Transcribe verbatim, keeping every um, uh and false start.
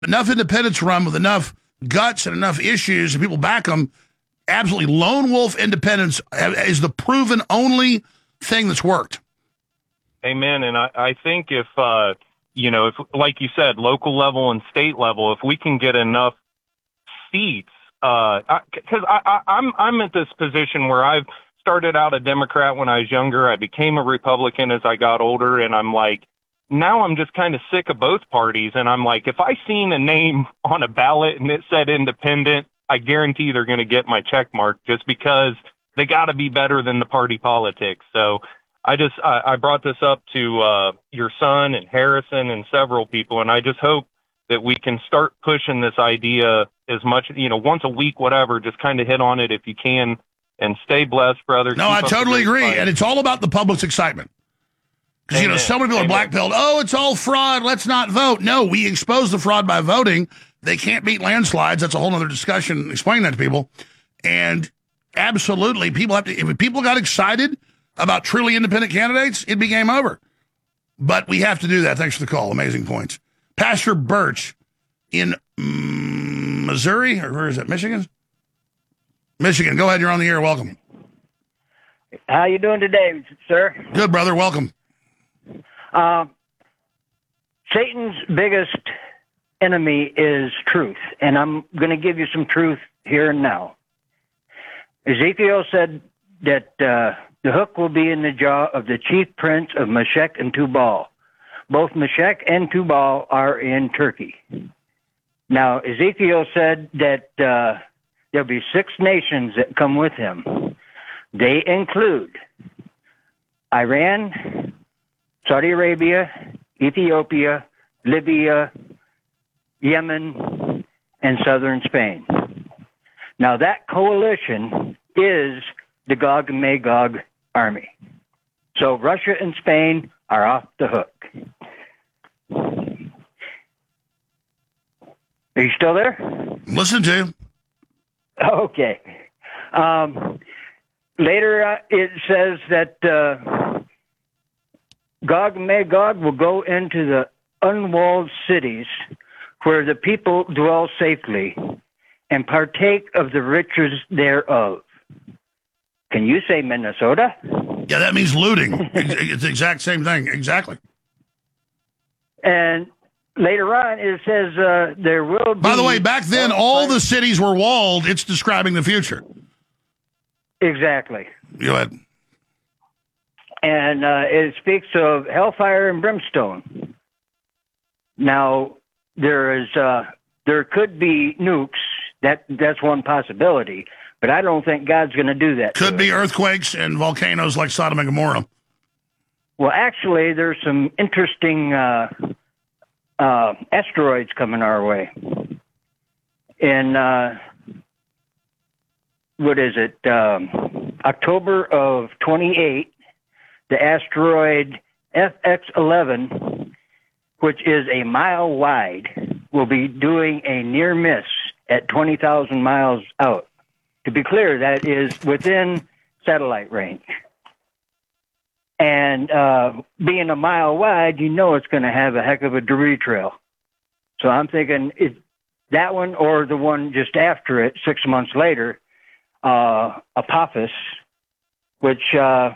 enough independents run with enough guts and enough issues and people back them. Absolutely, lone wolf independence is the proven only thing that's worked. Amen. And I, I think if, uh, you know, if, like you said, local level and state level, if we can get enough seats, uh, because I, I, I'm I'm at this position where I've started out a Democrat when I was younger. I became a Republican as I got older, and I'm like, now I'm just kind of sick of both parties. And I'm like, if I seen a name on a ballot and it said independent, I guarantee they're going to get my check mark just because they got to be better than the party politics. So I just, I, I brought this up to uh, your son and Harrison and several people, and I just hope that we can start pushing this idea as much, you know, once a week, whatever, just kind of hit on it if you can, and stay blessed, brother. No, I totally agree. Fight. And it's all about the public's excitement. Because, you know, so many people are blackpilled. Oh, it's all fraud. Let's not vote. No, we expose the fraud by voting. They can't beat landslides. That's a whole other discussion. Explain that to people. And absolutely, people have to, if people got excited about truly independent candidates, it'd be game over. But we have to do that. Thanks for the call. Amazing points. Pastor Birch in mm, Missouri, or where is it? Michigan? Michigan. Go ahead. You're on the air. Welcome. How you doing today, sir? Good, brother. Welcome. Uh, Satan's biggest enemy is truth, and I'm going to give you some truth here and now. Ezekiel said that uh, the hook will be in the jaw of the chief prince of Meshech and Tubal. Both Meshech and Tubal are in Turkey. Now, Ezekiel said that uh, there'll be six nations that come with him. They include Iran, Saudi Arabia, Ethiopia, Libya, Yemen, and southern Spain. Now, that coalition is the Gog and Magog army. So Russia and Spain are off the hook. Are you still there? Listen to you. Okay. Um, later, uh, it says that uh, Gog and Magog will go into the unwalled cities where the people dwell safely and partake of the riches thereof. Can you say Minnesota? Yeah, that means looting. It's the exact same thing. Exactly. And later on, it says uh, there will be... By the way, back then, all the cities were walled. It's describing the future. Exactly. Go ahead. And uh, it speaks of hellfire and brimstone. Now, there is, uh, there could be nukes. That that's one possibility, but I don't think God's going to do that. Could be earthquakes and volcanoes like Sodom and Gomorrah. Well, actually, there's some interesting uh, uh, asteroids coming our way. In uh, what is it? Um, October of twenty-eight, the asteroid F X eleven, which is a mile wide, will be doing a near miss at twenty thousand miles out. To be clear, that is within satellite range. And uh, being a mile wide, you know it's going to have a heck of a debris trail. So I'm thinking it's that one or the one just after it, six months later, uh, Apophis, which uh,